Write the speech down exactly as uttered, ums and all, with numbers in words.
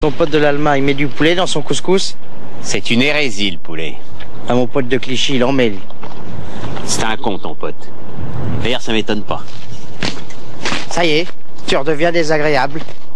Ton pote de l'Allemagne, il met du poulet dans son couscous? C'est une hérésie, le poulet. Ah, mon pote de Clichy, il en met, lui. C'est un con, ton pote. D'ailleurs, ça m'étonne pas. Ça y est, tu redeviens désagréable.